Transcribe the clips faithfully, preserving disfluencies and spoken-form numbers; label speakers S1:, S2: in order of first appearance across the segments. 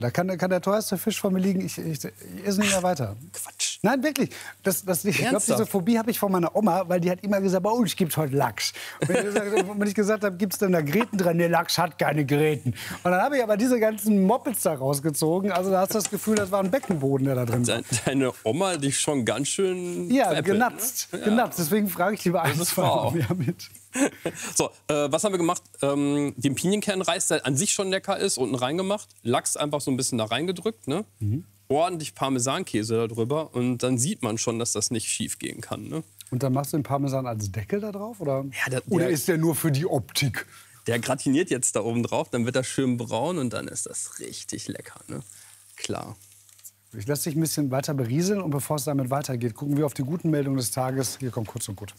S1: Da kann, kann der teuerste Fisch vor mir liegen. Ich, ich, ich esse nicht mehr weiter.
S2: Quatsch.
S1: Nein, wirklich. Das, das, ich glaube, diese Phobie habe ich von meiner Oma, weil die hat immer gesagt, bei uns gibt es heute Lachs. Und wenn ich gesagt, wenn ich gesagt habe, gibt es denn da Gräten dran? Nee, Lachs hat keine Gräten. Und dann habe ich aber diese ganzen Moppets da rausgezogen. Also da hast du das Gefühl, das war ein Beckenboden, der da drin war.
S2: Deine Oma, die schon ganz schön
S1: Ja,
S2: veräppelt,
S1: genatzt.
S2: Ne? Ja.
S1: genatzt. Deswegen frage ich lieber eins von mir mit.
S2: So, äh, was haben wir gemacht? Ähm, den Pinienkernreis, der an sich schon lecker ist, unten reingemacht. Lachs einfach so ein bisschen da reingedrückt, ne? Mhm. Ordentlich Parmesankäse darüber. Und dann sieht man schon, dass das nicht schief gehen kann, ne?
S1: Und dann machst du den Parmesan als Deckel da drauf? Oder,
S2: ja, der,
S1: oder
S2: der,
S1: ist der nur für die Optik?
S2: Der gratiniert jetzt da oben drauf, dann wird er schön braun und dann ist das richtig lecker, ne? Klar.
S1: Ich lasse dich ein bisschen weiter berieseln und bevor es damit weitergeht, gucken wir auf die guten Meldungen des Tages. Hier kommt kurz und gut.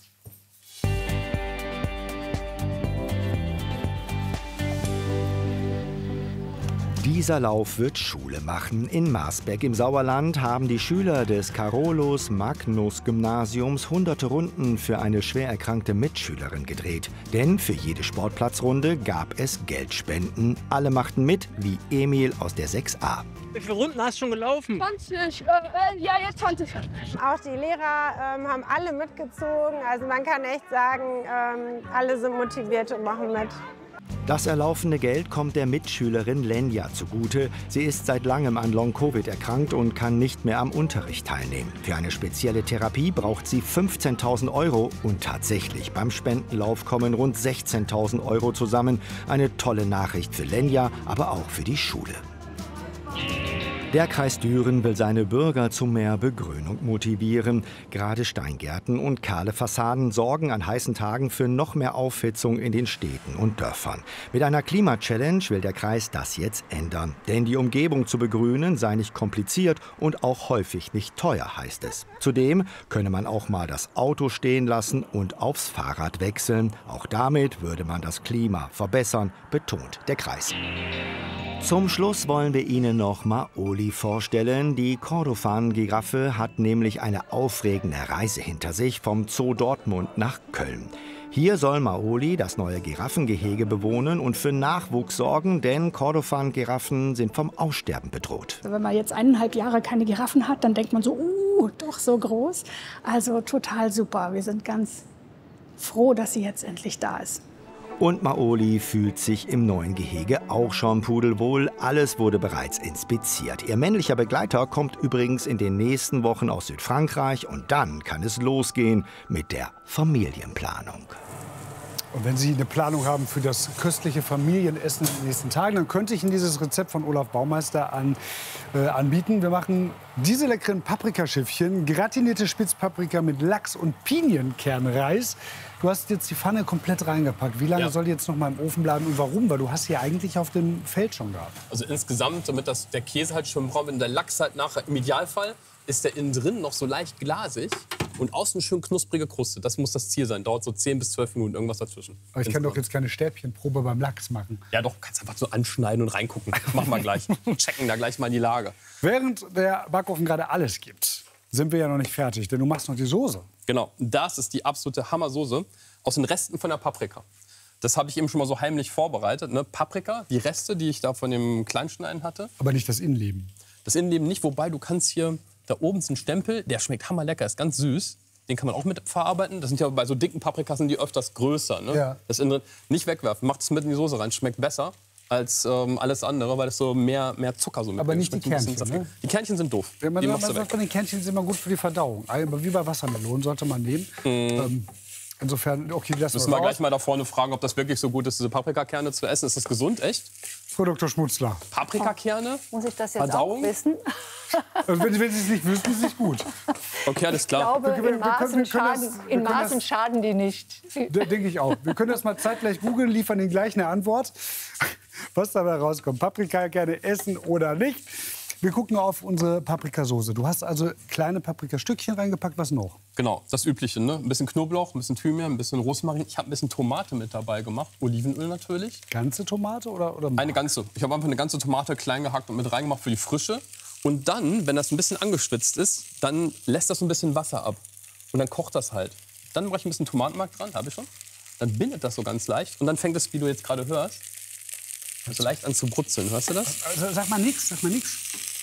S3: Dieser Lauf wird Schule machen. In Marsbeck im Sauerland haben die Schüler des Carolus-Magnus-Gymnasiums hunderte Runden für eine schwer erkrankte Mitschülerin gedreht. Denn für jede Sportplatzrunde gab es Geldspenden. Alle machten mit, wie Emil aus der sechs a.
S4: Wie viele Runden hast du schon gelaufen?
S5: zwanzig, äh, ja, jetzt zwanzig.
S6: Auch die Lehrer ähm, haben alle mitgezogen. Also man kann echt sagen, ähm, alle sind motiviert und machen mit.
S3: Das erlaufene Geld kommt der Mitschülerin Lenja zugute. Sie ist seit langem an Long-Covid erkrankt und kann nicht mehr am Unterricht teilnehmen. Für eine spezielle Therapie braucht sie fünfzehntausend Euro. Und tatsächlich, beim Spendenlauf kommen rund sechzehntausend Euro zusammen. Eine tolle Nachricht für Lenja, aber auch für die Schule. Der Kreis Düren will seine Bürger zu mehr Begrünung motivieren. Gerade Steingärten und kahle Fassaden sorgen an heißen Tagen für noch mehr Aufhitzung in den Städten und Dörfern. Mit einer Klima-Challenge will der Kreis das jetzt ändern. Denn die Umgebung zu begrünen sei nicht kompliziert und auch häufig nicht teuer, heißt es. Zudem könne man auch mal das Auto stehen lassen und aufs Fahrrad wechseln. Auch damit würde man das Klima verbessern, betont der Kreis. Zum Schluss wollen wir Ihnen noch Maoli vorstellen. Die Kordofan-Giraffe hat nämlich eine aufregende Reise hinter sich vom Zoo Dortmund nach Köln. Hier soll Maoli das neue Giraffengehege bewohnen und für Nachwuchs sorgen, denn Kordofan-Giraffen sind vom Aussterben bedroht.
S7: Wenn man jetzt eineinhalb Jahre keine Giraffen hat, dann denkt man so, uh, doch so groß. Also total super. Wir sind ganz froh, dass sie jetzt endlich da ist.
S3: Und Maoli fühlt sich im neuen Gehege auch schon pudelwohl. Alles wurde bereits inspiziert. Ihr männlicher Begleiter kommt übrigens in den nächsten Wochen aus Südfrankreich. Und dann kann es losgehen mit der Familienplanung.
S1: Und wenn Sie eine Planung haben für das köstliche Familienessen in den nächsten Tagen, dann könnte ich Ihnen dieses Rezept von Olaf Baumeister an, äh, anbieten. Wir machen diese leckeren Paprikaschiffchen, gratinierte Spitzpaprika mit Lachs und Pinienkernreis. Du hast jetzt die Pfanne komplett reingepackt. Wie lange ja. soll die jetzt noch mal im Ofen bleiben und warum? Weil du hast sie eigentlich auf dem Feld schon gehabt.
S2: Also insgesamt, damit das, der Käse halt schön braun wird, der Lachs halt nachher, im Idealfall ist der innen drin noch so leicht glasig und außen schön knusprige Kruste. Das muss das Ziel sein. Dauert so zehn bis zwölf Minuten, irgendwas dazwischen.
S1: Aber ich kann doch jetzt keine Stäbchenprobe beim Lachs machen.
S2: Ja doch, kannst einfach so anschneiden und reingucken. Machen wir gleich. Checken da gleich mal in die Lage.
S1: Während der Backofen gerade alles gibt, sind wir ja noch nicht fertig, denn du machst noch die Soße.
S2: Genau, das ist die absolute Hammersoße aus den Resten von der Paprika. Das habe ich eben schon mal so heimlich vorbereitet. Ne? Paprika, die Reste, die ich da von dem Kleinschneiden hatte.
S1: Aber nicht das Innenleben. Das
S2: Innenleben nicht, wobei du kannst hier, da oben ist ein Stempel, der schmeckt hammerlecker, ist ganz süß. Den kann man auch mit verarbeiten. Das sind ja bei so dicken Paprikas sind die öfters größer. Ne? Ja. Das Innere nicht wegwerfen, macht es mit in die Soße rein, schmeckt besser als ähm, alles andere, weil es so mehr, mehr Zucker so mit.
S1: Aber nicht die Kernchen, ne?
S2: Die Kernchen sind doof.
S1: Ja, man,
S2: die
S1: man
S2: machst du
S1: sagt, die Kernchen sind immer gut für die Verdauung. Aber wie bei Wassermelonen sollte man nehmen. Mm. Ähm, insofern, okay, lassen
S2: Müssen wir gleich mal da vorne fragen, ob das wirklich so gut ist, diese Paprikakerne zu essen. Ist das gesund, echt?
S1: Frau Doktor Schmutzler.
S2: Paprikakerne?
S5: Muss ich das jetzt
S2: Verdauung?
S5: auch wissen?
S1: Also wenn, wenn Sie es nicht wüssten, ist es nicht gut.
S2: Okay, alles klar.
S5: Ich glaube,
S1: wir,
S5: in Maßen, schaden,
S1: das,
S5: in Maßen
S1: das,
S5: schaden die nicht.
S1: Denke ich auch. Wir können das mal zeitgleich googeln, liefern Ihnen gleich eine Antwort, was dabei rauskommt. Paprikakerne essen oder nicht. Wir gucken auf unsere Paprikasauce. Du hast also kleine Paprikastückchen reingepackt. Was noch?
S2: Genau, das Übliche. Ne? Ein bisschen Knoblauch, ein bisschen Thymian, ein bisschen Rosmarin. Ich habe ein bisschen Tomate mit dabei gemacht. Olivenöl natürlich.
S1: Ganze Tomate oder? oder
S2: eine ganze. Ich habe einfach eine ganze Tomate klein gehackt und mit reingemacht für die Frische. Und dann, wenn das ein bisschen angeschwitzt ist, dann lässt das ein bisschen Wasser ab. Und dann kocht das halt. Dann mache ich ein bisschen Tomatenmark dran, habe ich schon. Dann bindet das so ganz leicht. Und dann fängt es, wie du jetzt gerade hörst, So leicht an zu brutzeln, hörst du das?
S1: Also, sag mal nichts, sag mal nichts.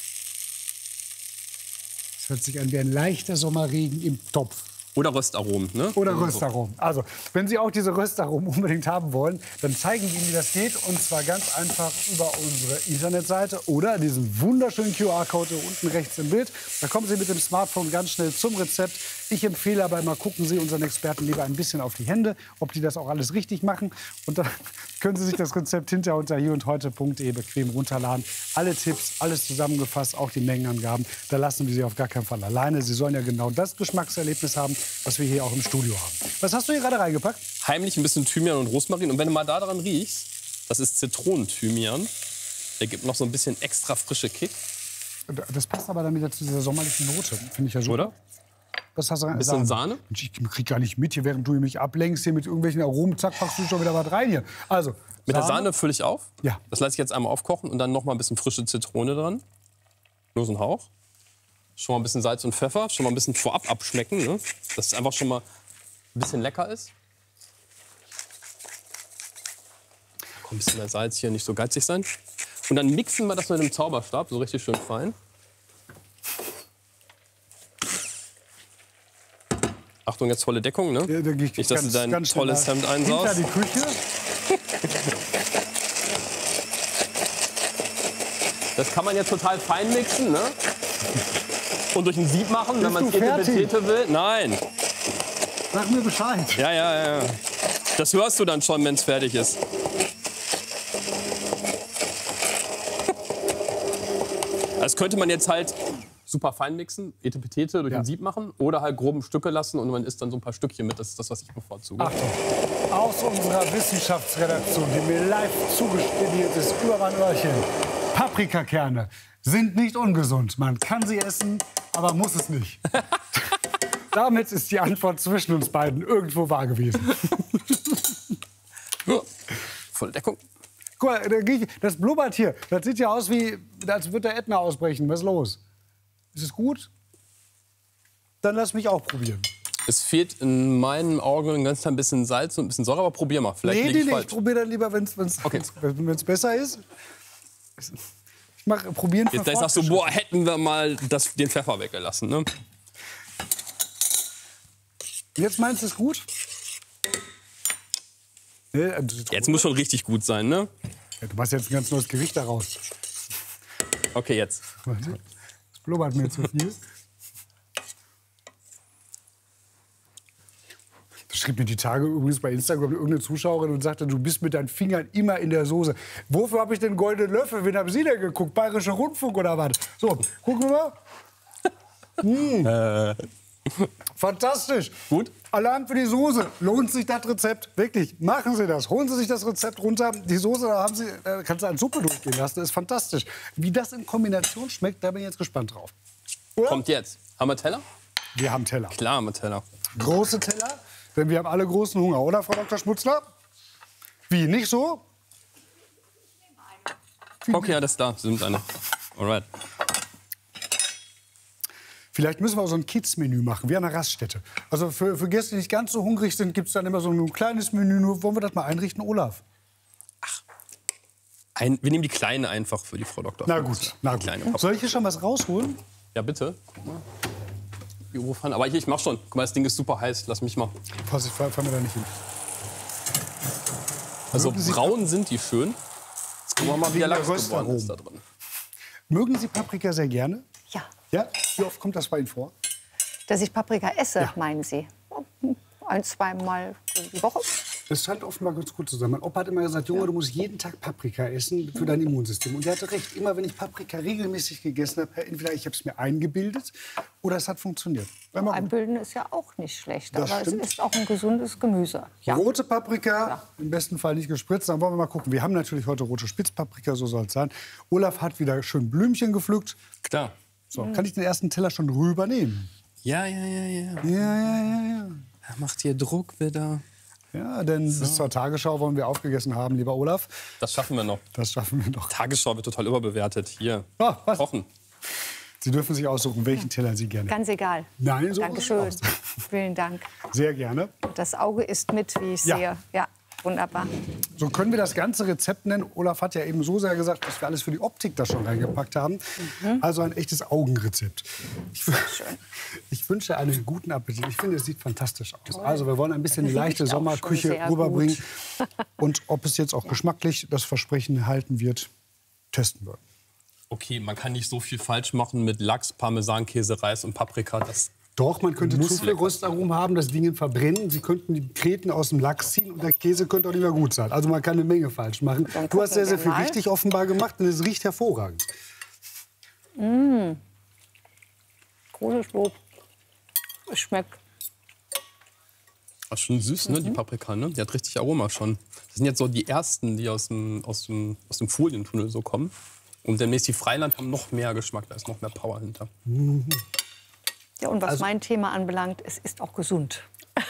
S1: Es hört sich an wie ein leichter Sommerregen im Topf.
S2: Oder Röstaromen, ne?
S1: Oder Röstaromen. Also, wenn Sie auch diese Röstaromen unbedingt haben wollen, dann zeigen wir Ihnen, wie das geht. Und zwar ganz einfach über unsere Internetseite oder diesen wunderschönen Q R-Code hier unten rechts im Bild. Da kommen Sie mit dem Smartphone ganz schnell zum Rezept. Ich empfehle aber immer, gucken Sie unseren Experten lieber ein bisschen auf die Hände, ob die das auch alles richtig machen. Und dann können Sie sich das Rezept hinterher unter hier und heute punkt de bequem runterladen. Alle Tipps, alles zusammengefasst, auch die Mengenangaben. Da lassen wir Sie auf gar keinen Fall alleine. Sie sollen ja genau das Geschmackserlebnis haben, was wir hier auch im Studio haben. Was hast du hier gerade reingepackt?
S2: Heimlich ein bisschen Thymian und Rosmarin. Und wenn du mal da dran riechst, das ist Zitronenthymian. Der gibt noch so ein bisschen extra frische Kick.
S1: Das passt aber dann wieder zu dieser sommerlichen Note. Finde ich ja super.
S2: Oder?
S1: Was hast du rein?
S2: Ein bisschen Sahne.
S1: Ich krieg gar nicht mit hier, während du mich ablenkst hier mit irgendwelchen Aromen. Zack, packst du schon wieder was rein hier. Also,
S2: mit der Sahne fülle ich auf.
S1: Ja.
S2: Das lasse ich jetzt einmal aufkochen und dann noch mal ein bisschen frische Zitrone dran. Nur so ein Hauch. Schon mal ein bisschen Salz und Pfeffer. Schon mal ein bisschen vorab abschmecken, ne? Dass es einfach schon mal ein bisschen lecker ist. Ein bisschen mehr Salz hier, nicht so geizig sein. Und dann mixen wir das mit dem Zauberstab, so richtig schön fein. Achtung, jetzt volle Deckung, ne?
S1: Ja, da geh ich
S2: nicht, dass
S1: ganz,
S2: du dein
S1: ganz
S2: tolles Hemd einsaust.
S1: Hinter die Küche.
S2: Das kann man jetzt total fein mixen, ne? Und durch ein Sieb machen, wenn
S1: Bist
S2: man
S1: du
S2: Etepetete will. Nein.
S1: Sag mir Bescheid.
S2: Ja, ja, ja. Das hörst du dann schon, wenn es fertig ist. Das könnte man jetzt halt super fein mixen, Etepetete durch
S1: Ja.
S2: ein Sieb machen oder halt groben Stücke lassen und man isst dann so ein paar Stückchen mit. Das ist das, was ich bevorzuge.
S1: Achtung, aus unserer Wissenschaftsredaktion, die mir live zugespielt ist, über mein Öhrchen. Paprikakerne sind nicht ungesund. Man kann sie essen, aber muss es nicht. Damit ist die Antwort zwischen uns beiden irgendwo wahr gewesen.
S2: Volle Deckung.
S1: Guck mal, das blubbert hier. Das sieht ja aus, wie als würde der Ätna ausbrechen. Was ist los? Ist es gut? Dann lass mich auch probieren.
S2: Es fehlt in meinen Augen ein ganz klein bisschen Salz und ein bisschen Säure, aber probier mal. Vielleicht
S1: Nee,
S2: lieg
S1: nee,
S2: ich
S1: nee,
S2: falsch.
S1: ich probiere dann lieber, wenn es
S2: Okay.
S1: besser ist. Ich mach, probieren für
S2: Jetzt gleich sagst du, boah, hätten wir mal das, den Pfeffer weggelassen. Ne?
S1: Jetzt meinst du es gut? Nee,
S2: Jetzt muss schon richtig gut sein, ne?
S1: ja, du machst jetzt ein ganz neues Gericht daraus.
S2: Okay, jetzt.
S1: Warte, das blubbert mir zu viel. Das schrieb mir die Tage übrigens bei Instagram irgendeine Zuschauerin und sagte, du bist mit deinen Fingern immer in der Soße. Wofür habe ich den goldenen Löffel? Wen haben Sie denn geguckt? Bayerischer Rundfunk oder was? So, gucken wir mal. Mmh. Fantastisch.
S2: Gut?
S1: Alarm für die Soße. Lohnt sich das Rezept? Wirklich, machen Sie das. Holen Sie sich das Rezept runter. Die Soße, da haben Sie, da kannst du eine Suppe durchgehen lassen. Das ist fantastisch. Wie das in Kombination schmeckt, da bin ich jetzt gespannt drauf. Oder?
S2: Kommt jetzt. Haben wir Teller?
S1: Wir haben Teller.
S2: Klar haben wir Teller.
S1: Große Teller, denn wir haben alle großen Hunger, oder, Frau Doktor Schmutzler? Wie, nicht so?
S2: Okay, alles da. Sind eine. Alright.
S1: Vielleicht müssen wir auch so ein Kids-Menü machen, wie an einer Raststätte. Also für, für Gäste, die nicht ganz so hungrig sind, gibt es dann immer so ein kleines Menü. Nur wollen wir das mal einrichten, Olaf?
S2: Ein, wir nehmen die kleine einfach für die Frau Doktor.
S1: Na gut, na gut.
S2: Kleine Pappe.
S1: Soll ich hier schon was rausholen?
S2: Ja, bitte. Guck mal. Die Oberpfanne. Aber hier, ich mach schon. Guck mal, das Ding ist super heiß. Lass mich mal.
S1: Pass, ich fahr, fahr mir da nicht hin.
S2: Also
S1: Mögen Sie-
S2: braun sind die schön. Jetzt gucken wir mal, wie der
S1: Wegen der
S2: Lachs geworden
S1: Röstaromen.
S2: ist da drin.
S1: Mögen Sie Paprika sehr gerne?
S8: Ja,
S1: Ja? Wie oft kommt das bei Ihnen vor?
S8: dass ich Paprika esse,
S1: Ja.
S8: meinen Sie? Ein, zweimal die Woche.
S1: Das scheint offenbar ganz gut zu sein. Mein Opa hat immer gesagt, Junge, du musst jeden Tag Paprika essen für dein Immunsystem. Und er hatte recht. Immer wenn ich Paprika regelmäßig gegessen habe, entweder ich habe es mir eingebildet oder es hat funktioniert. War immer gut.
S8: Einbilden ist ja auch nicht schlecht,
S1: Das
S8: aber
S1: stimmt.
S8: es ist auch ein gesundes Gemüse. Ja.
S1: Rote Paprika, im besten Fall nicht gespritzt. Dann wollen wir mal gucken. Wir haben natürlich heute rote Spitzpaprika, so soll es sein. Olaf hat wieder schön Blümchen gepflückt.
S2: Klar.
S1: So, kann ich den ersten Teller schon rübernehmen?
S2: Ja, ja, ja, ja.
S1: Ja, ja, ja, ja.
S2: Er macht hier Druck wieder.
S1: Ja, denn bis zur Tagesschau wollen wir aufgegessen haben, lieber Olaf.
S2: Das schaffen wir noch.
S1: Das schaffen wir noch.
S2: Tagesschau wird total überbewertet. Hier.
S1: Ah, was?
S2: Kochen.
S1: Sie dürfen sich aussuchen, welchen Teller Sie gerne.
S8: Ganz egal.
S1: Nein, so
S8: Dankeschön.
S1: sieht's aus.
S8: Vielen Dank.
S1: Sehr gerne.
S8: Das Auge ist mit, wie ich
S1: Ja.
S8: sehe. Ja, wunderbar.
S1: So können wir das ganze Rezept nennen. Olaf hat ja eben so sehr gesagt, dass wir alles für die Optik da schon reingepackt haben. Mhm. Also ein echtes Augenrezept. Ich, ich wünsche einen guten Appetit. Ich finde, es sieht fantastisch aus. Toll. Also wir wollen ein bisschen die leichte Sommerküche rüberbringen. Und ob es jetzt auch ja. geschmacklich das Versprechen halten wird, testen wir.
S2: Okay, man kann nicht so viel falsch machen mit Lachs, Parmesankäse, Reis und Paprika. Das
S1: Doch, man könnte zu viel Röstaromen haben, das Ding verbrennen. Sie könnten die Kreten aus dem Lachs ziehen und der Käse könnte auch nicht mehr gut sein. Also man kann eine Menge falsch machen. Du hast sehr, sehr viel richtig offenbar gemacht und es riecht hervorragend.
S8: Mmh. Großes Lob. Es schmeckt.
S2: Das ist schon süß, ne, die Paprika, ne? Die hat richtig Aroma schon. Das sind jetzt so die ersten, die aus dem, aus dem, aus dem Folientunnel so kommen. Und demnächst die Freiland haben noch mehr Geschmack, da ist noch mehr Power hinter.
S1: Mhm.
S8: Ja, und was
S1: also,
S8: mein Thema anbelangt, es ist auch gesund.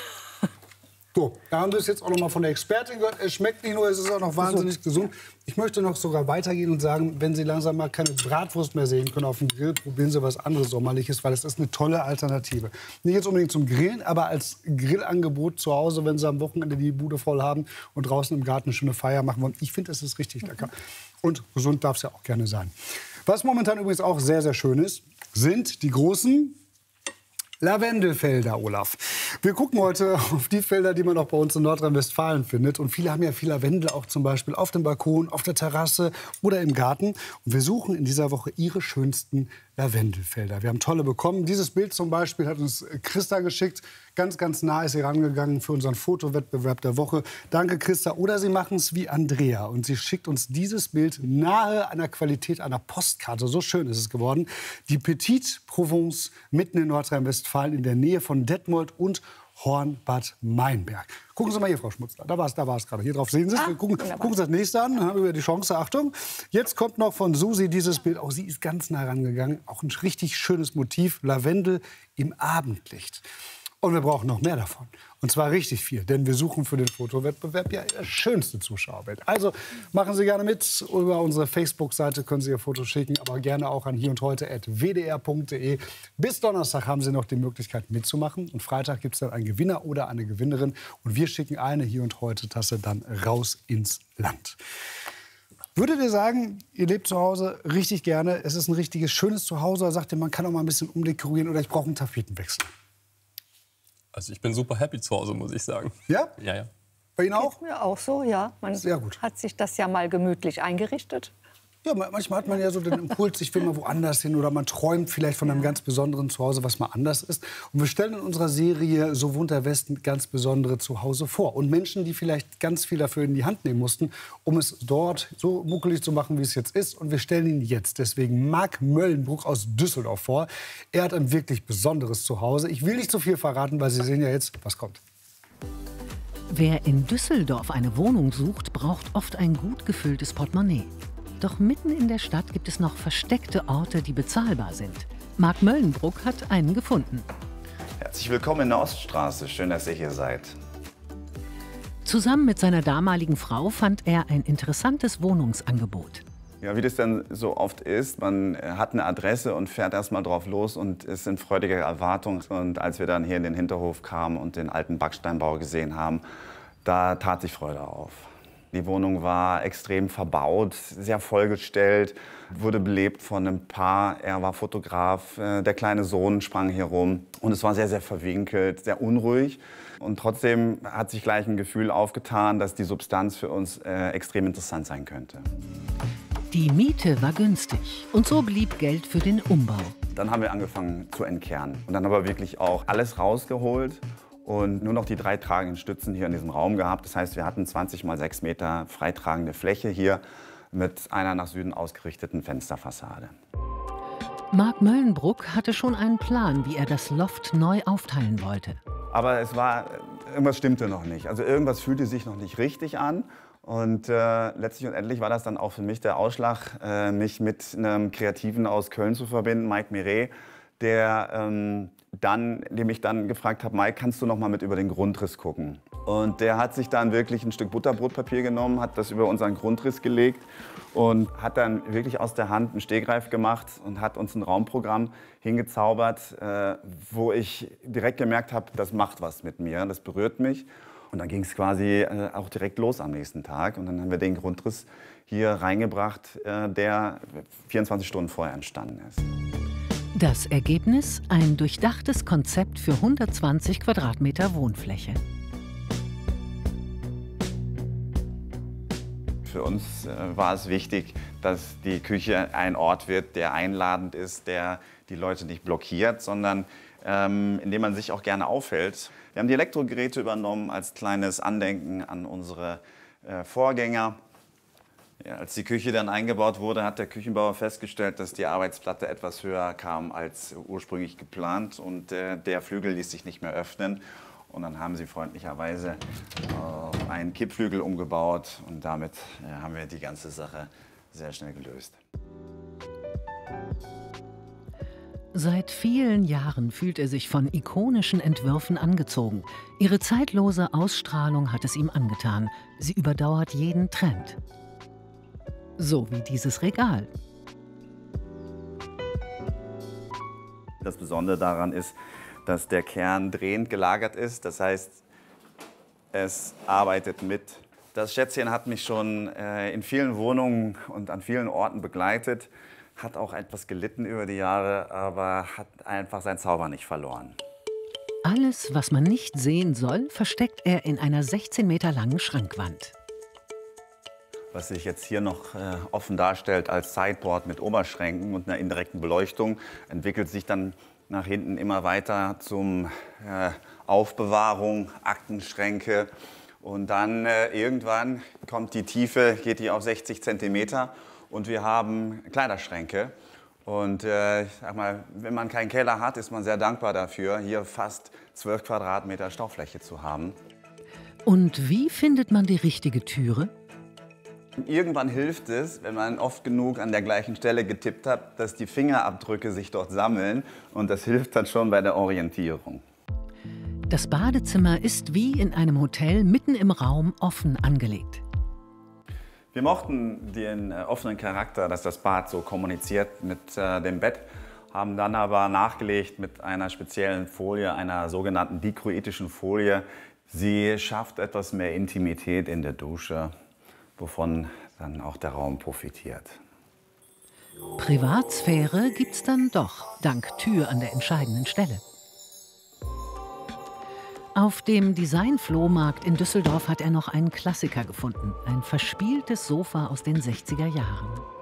S1: So, da haben wir es jetzt auch noch mal von der Expertin gehört. Es schmeckt nicht nur, es ist auch noch wahnsinnig gesund. Ich möchte noch sogar weitergehen und sagen, wenn Sie langsam mal keine Bratwurst mehr sehen können auf dem Grill, probieren Sie was anderes Sommerliches, weil es ist eine tolle Alternative. Nicht jetzt unbedingt zum Grillen, aber als Grillangebot zu Hause, wenn Sie am Wochenende die Bude voll haben und draußen im Garten eine schöne Feier machen wollen. Ich finde, es ist richtig lecker. Und gesund darf es ja auch gerne sein. Was momentan übrigens auch sehr, sehr schön ist, sind die großen Lavendelfelder, Olaf. Wir gucken heute auf die Felder, die man auch bei uns in Nordrhein-Westfalen findet. Und viele haben ja viel Lavendel, auch zum Beispiel auf dem Balkon, auf der Terrasse oder im Garten. Und wir suchen in dieser Woche Ihre schönsten Lavendelfelder. Wir haben tolle bekommen. Dieses Bild zum Beispiel hat uns Christa geschickt. Ganz, ganz nah ist sie rangegangen für unseren Fotowettbewerb der Woche. Danke, Christa. Oder Sie machen es wie Andrea. Und sie schickt uns dieses Bild nahe einer Qualität einer Postkarte. So schön ist es geworden. Die Petite Provence mitten in Nordrhein-Westfalen in der Nähe von Detmold und Horn-Bad Meinberg. Gucken Sie mal hier, Frau Schmutzler. Da war es da war's gerade. Hier drauf sehen Sie es. Ah, gucken, gucken Sie das nächste an. Dann haben wir die Chance. Achtung. Jetzt kommt noch von Susi dieses Bild. Auch sie ist ganz nah rangegangen. Auch ein richtig schönes Motiv. Lavendel im Abendlicht. Und wir brauchen noch mehr davon. Und zwar richtig viel. Denn wir suchen für den Fotowettbewerb ja das schönste Zuschauerbild. Also machen Sie gerne mit. Über unsere Facebook-Seite können Sie Ihr Foto schicken. Aber gerne auch an hier und heute at w d r punkt d e. Bis Donnerstag haben Sie noch die Möglichkeit mitzumachen. Und Freitag gibt es dann einen Gewinner oder eine Gewinnerin. Und wir schicken eine Hier und heute Tasse dann raus ins Land. Würdet ihr sagen, ihr lebt zu Hause richtig gerne, es ist ein richtiges, schönes Zuhause, oder sagt ihr, man kann auch mal ein bisschen umdekorieren oder ich brauche einen Tapetenwechsel?
S2: Also ich bin super happy zu Hause, muss ich sagen.
S1: Ja?
S2: Ja, ja.
S1: Bei Ihnen auch?
S8: Geht mir auch so, ja. Man
S1: Sehr gut.
S8: hat sich das ja mal gemütlich eingerichtet.
S1: Ja, manchmal hat man ja so den Impuls, ich will mal woanders hin oder man träumt vielleicht von einem ganz besonderen Zuhause, was mal anders ist. Und wir stellen in unserer Serie So wohnt der Westen ganz besondere Zuhause vor. Und Menschen, die vielleicht ganz viel dafür in die Hand nehmen mussten, um es dort so muckelig zu machen, wie es jetzt ist. Und wir stellen ihn jetzt deswegen Marc Möllenbruch aus Düsseldorf vor. Er hat ein wirklich besonderes Zuhause. Ich will nicht zu viel verraten, weil Sie sehen ja jetzt, was kommt.
S9: Wer in Düsseldorf eine Wohnung sucht, braucht oft ein gut gefülltes Portemonnaie. Doch mitten in der Stadt gibt es noch versteckte Orte, die bezahlbar sind. Marc Möllenbruch hat einen gefunden.
S10: Herzlich willkommen in der Oststraße. Schön, dass ihr hier seid.
S9: Zusammen mit seiner damaligen Frau fand er ein interessantes Wohnungsangebot.
S10: Ja, wie das dann so oft ist, man hat eine Adresse und fährt erst mal drauf los und ist in freudiger Erwartung. Und als wir dann hier in den Hinterhof kamen und den alten Backsteinbau gesehen haben, da tat sich Freude auf. Die Wohnung war extrem verbaut, sehr vollgestellt, wurde belebt von einem Paar. Er war Fotograf, der kleine Sohn sprang hier rum. Und es war sehr, sehr verwinkelt, sehr unruhig. Und trotzdem hat sich gleich ein Gefühl aufgetan, dass die Substanz für uns äh, extrem interessant sein könnte.
S9: Die Miete war günstig und so blieb Geld für den Umbau.
S10: Dann haben wir angefangen zu entkernen. Und dann haben wir wirklich auch alles rausgeholt. Und nur noch die drei tragenden Stützen hier in diesem Raum gehabt. Das heißt, wir hatten zwanzig mal sechs Meter freitragende Fläche hier mit einer nach Süden ausgerichteten Fensterfassade.
S9: Marc Möllenbruch hatte schon einen Plan, wie er das Loft neu aufteilen wollte.
S10: Aber es war, irgendwas stimmte noch nicht. Also irgendwas fühlte sich noch nicht richtig an. Und äh, letztlich und endlich war das dann auch für mich der Ausschlag, äh, mich mit einem Kreativen aus Köln zu verbinden, Mike Miret, der ähm, dann, dem ich dann gefragt habe, Mike, kannst du noch mal mit über den Grundriss gucken? Und der hat sich dann wirklich ein Stück Butterbrotpapier genommen, hat das über unseren Grundriss gelegt und hat dann wirklich aus der Hand einen Stegreif gemacht und hat uns ein Raumprogramm hingezaubert, äh, wo ich direkt gemerkt habe, das macht was mit mir, das berührt mich. Und dann ging es quasi äh, auch direkt los am nächsten Tag. Und dann haben wir den Grundriss hier reingebracht, äh, der vierundzwanzig Stunden vorher entstanden ist.
S9: Das Ergebnis? Ein durchdachtes Konzept für hundertzwanzig Quadratmeter Wohnfläche.
S10: Für uns äh, war es wichtig, dass die Küche ein Ort wird, der einladend ist, der die Leute nicht blockiert, sondern ähm, in dem man sich auch gerne aufhält. Wir haben die Elektrogeräte übernommen als kleines Andenken an unsere äh, Vorgänger. Ja, als die Küche dann eingebaut wurde, hat der Küchenbauer festgestellt, dass die Arbeitsplatte etwas höher kam als ursprünglich geplant und äh, der Flügel ließ sich nicht mehr öffnen. Und dann haben sie freundlicherweise äh, einen Kippflügel umgebaut und damit äh, haben wir die ganze Sache sehr schnell gelöst.
S9: Seit vielen Jahren fühlt er sich von ikonischen Entwürfen angezogen. Ihre zeitlose Ausstrahlung hat es ihm angetan. Sie überdauert jeden Trend. So wie dieses Regal.
S10: Das Besondere daran ist, dass der Kern drehend gelagert ist. Das heißt, es arbeitet mit. Das Schätzchen hat mich schon äh, in vielen Wohnungen und an vielen Orten begleitet. Hat auch etwas gelitten über die Jahre, aber hat einfach seinen Zauber nicht verloren.
S9: Alles, was man nicht sehen soll, versteckt er in einer sechzehn Meter langen Schrankwand.
S10: Was sich jetzt hier noch äh, offen darstellt als Sideboard mit Oberschränken und einer indirekten Beleuchtung, entwickelt sich dann nach hinten immer weiter zum äh, Aufbewahrung, Aktenschränke. Und dann äh, irgendwann kommt die Tiefe, geht die auf sechzig Zentimeter und wir haben Kleiderschränke. Und äh, ich sag mal, wenn man keinen Keller hat, ist man sehr dankbar dafür, hier fast zwölf Quadratmeter Staufläche zu haben.
S9: Und wie findet man die richtige Türe?
S10: Irgendwann hilft es, wenn man oft genug an der gleichen Stelle getippt hat, dass die Fingerabdrücke sich dort sammeln. Und das hilft dann schon bei der Orientierung.
S9: Das Badezimmer ist wie in einem Hotel mitten im Raum offen angelegt.
S10: Wir mochten den äh, offenen Charakter, dass das Bad so kommuniziert mit äh, dem Bett, haben dann aber nachgelegt mit einer speziellen Folie, einer sogenannten dikroitischen Folie. Sie schafft etwas mehr Intimität in der Dusche, wovon dann auch der Raum profitiert.
S9: Privatsphäre gibt's dann doch, dank Tür an der entscheidenden Stelle. Auf dem Design-Flohmarkt in Düsseldorf hat er noch einen Klassiker gefunden. Ein verspieltes Sofa aus den sechziger Jahren.